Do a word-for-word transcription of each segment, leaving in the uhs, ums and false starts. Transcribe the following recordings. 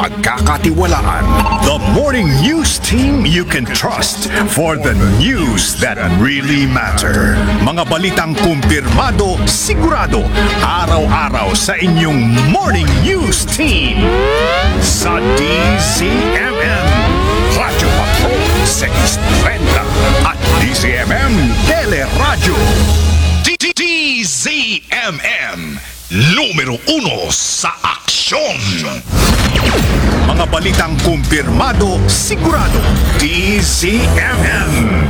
pagkakatiwalaan. The morning news team you can trust for the news that really matter. Mga balitang kumpirmado, sigurado, araw-araw sa inyong morning news team. Sa D Z M M, Radyo Patrol six thirty at D Z M M Teleradyo. D Z M M, numero uno sa aksyon. Mga balitang kumpirmado, sigurado, D Z M M.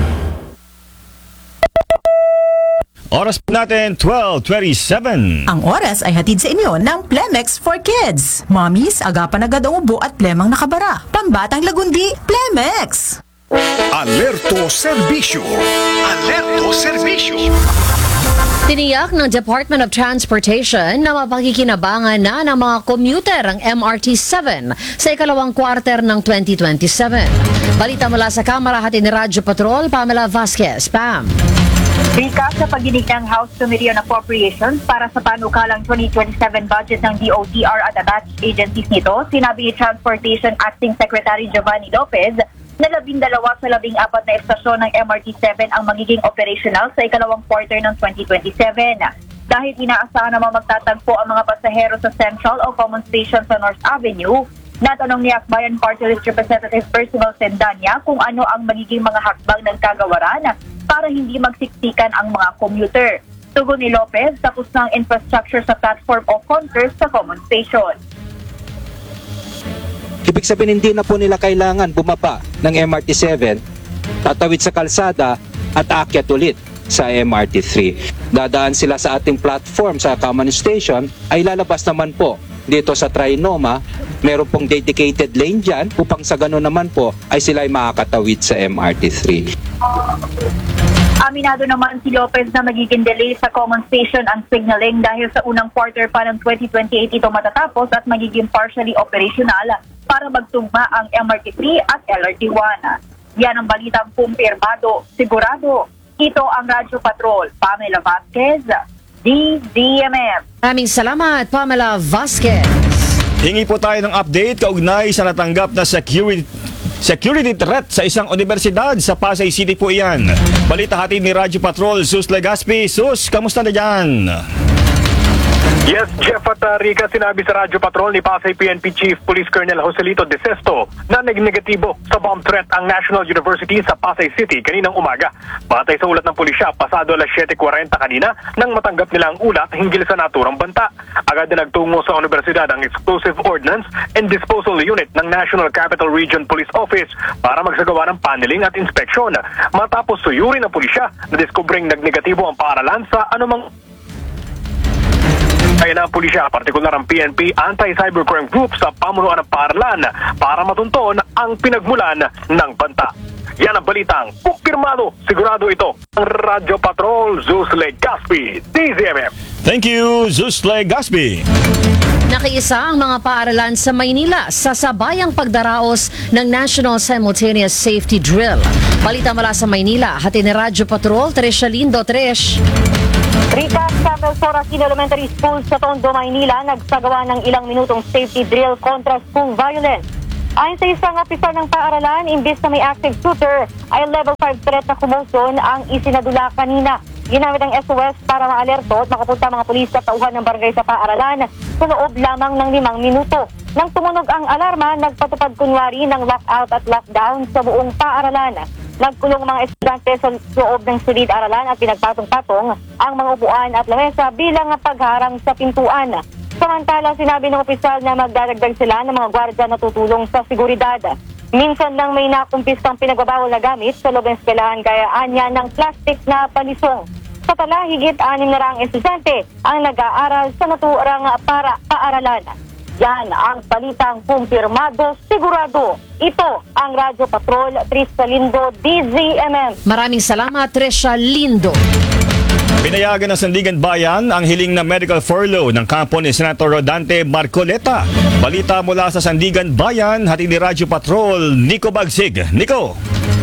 Oras po natin, twelve twenty-seven. Ang oras ay hatid sa inyo ng Plemex for Kids. Mommies, agapan agad ang ubo at plemang nakabara. Pambatang lagundi, Plemex! Alerto Serbisyo. Alerto Serbisyo. Tiniyak ng Department of Transportation na mapakikinabangan na ng mga commuter ang M R T seven sa ikalawang quarter ng twenty twenty-seven. Balita mula sa Kamara hatid ni Radyo Patrol, Pamela Vasquez. Pam. Rika, sa pagdinig ng House Committee on Appropriations para sa panukalang twenty twenty-seven budget ng D O T R at attached agencies nito, sinabi ni Transportation Acting Secretary Giovanni Lopez na labindalawa sa labing apat na estasyon ng M R T seven ang magiging operational sa ikalawang quarter ng twenty twenty-seven. Dahil inaasahan naman magtatagpo ang mga pasahero sa Central o Common Station sa North Avenue, natanong ni Akbayan Party List Representative Percival Sendanya kung ano ang magiging mga hakbang ng kagawaran para hindi magsiksikan ang mga commuter. Tugon ni Lopez, tapos na ang infrastructure sa platform o concourse sa Common Station. Ibig sabihin, hindi na po nila kailangan bumaba ng M R T seven, tatawid sa kalsada at aakyat ulit sa M R T three. Dadaan sila sa ating platform sa Common Station, ay lalabas naman po dito sa Trinoma. Meron pong dedicated lane dyan upang sa gano'n naman po ay sila ay makakatawid sa M R T three. Aminado naman si Lopez na magiging delay sa Common Station ang signaling dahil sa unang quarter pa ng twenty twenty-eight ito matatapos at magiging partially operational para magtugma ang M R T three at L R T one. Yan ang balitang kumpirmado, sigurado. Ito ang Radyo Patrol, Pamela Vasquez, D Z M M. Maraming salamat, Pamela Vasquez. Hingi po tayo ng update kaugnay sa natanggap na security security threat sa isang universidad sa Pasay City po iyan. Balita hatid ni Radyo Patrol, Sus Legaspi. Sus, kamusta na dyan? Yes, Jeff at uh, Rica, sinabi sa Radyo Patrol ni Pasay P N P Chief Police Colonel Joselito De Sesto na nag-negatibo sa bomb threat ang National University sa Pasay City kaninang umaga. Batay sa ulat ng pulisya, pasado alas siyete forty kanina nang matanggap nila ang ulat hinggil sa naturang banta. Agad na nagtungo sa universidad ang Explosive Ordnance and Disposal Unit ng National Capital Region Police Office para magsagawa ng paneling at inspeksyon. Matapos suyuri ng pulisya, na-discovering nag-negatibo ang paaralan sa anumang kaya na ang pulisya, partikular ang P N P Anti-Cybercrime Group sa pamunuan ng paaralan para matunton ang pinagmulan ng banta. Yan ang balitang kumpirmado, sigurado ito ang Radyo Patrol, Zusle Gaspi, D Z M M. Thank you, Zusle Gaspi. Nakiisa ang mga paaralan sa Maynila sa sabayang pagdaraos ng National Simultaneous Safety Drill. Balita mula sa Maynila, hatid ni Radyo Patrol, Tresha Lindo. Tresh. Rika, sa Melsoras Elementary School sa Tondo, Maynila, nagsagawa ng ilang minutong safety drill kontra school violence. Ayon sa isang opisyal ng paaralan, imbis na may active shooter, ay level five threat na kumuson ang isinadula kanina. Ginamit ang S O S para ma-alerto at makapunta mga pulis at tauhan ng barangay sa paaralan sa loob lamang ng limang minuto. Nang tumunog ang alarma, nagpatupad kunwari ng lockout at lockdown sa buong paaralan. Nagkulong mga estudyante sa loob ng silid-aralan at pinagpatong-patong ang mga upuan at lamesa bilang pagharang sa pintuan. Samantala, sinabi ng opisyal na magdaragdag sila ng mga gwardya na tutulong sa seguridad. Minsan lang may nakumpiskang pinagbabawal na gamit sa loob ng eskwelahan gaya anya ng plastic na palisong. Sa tala, higit anim na raang estudyante ang nag-aaral sa naturang para paaralan. Yan ang balitang kumpirmado, sigurado. Ito ang Radyo Patrol, Trisha Lindo, D Z M M. Maraming salamat, Tresha Lindo. Pinayagan ng Sandigan Bayan ang hiling na medical furlough ng kampo ni Senator Rodante Marcoleta. Balita mula sa Sandigan Bayan, hatid ni Radyo Patrol, Nico Bagsig. Nico.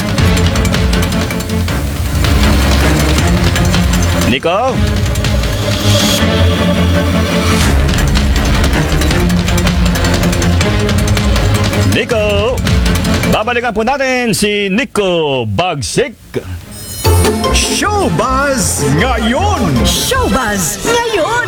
Nico. Nico. Babalikan po natin si Nico Bagsik. Showbuzz ngayon! Showbuzz ngayon!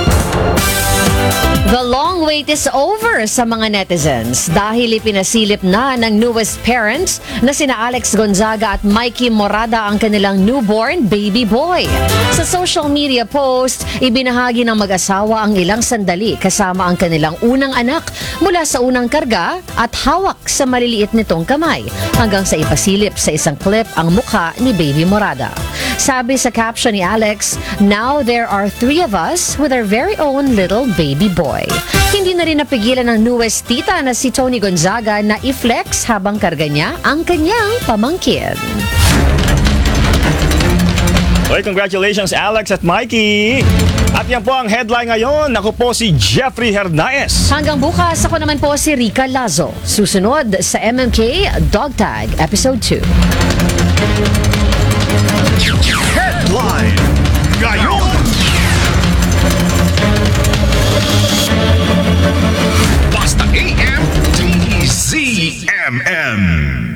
The long wait is over sa mga netizens dahil ipinasilip na ng newest parents na sina Alex Gonzaga at Mikey Morada ang kanilang newborn baby boy. Sa social media post, ibinahagi ng mag-asawa ang ilang sandali kasama ang kanilang unang anak mula sa unang karga at hawak sa maliliit nitong kamay hanggang sa ipasilip sa isang clip ang mukha ni baby Morada. Sabi sa caption ni Alex, "Now there are three of us with our very own little baby boy." Hindi na rin napigilan ng newest tita na si Tony Gonzaga na i-flex habang karga niya ang kanyang pamangkin. Okay, congratulations Alex at Mikey. At yan po ang headline ngayon. Ako po si Jeffrey Hernaez. Hanggang bukas, ako naman po si Rica Lazo. Susunod sa M M K Dog Tag Episode two. Headline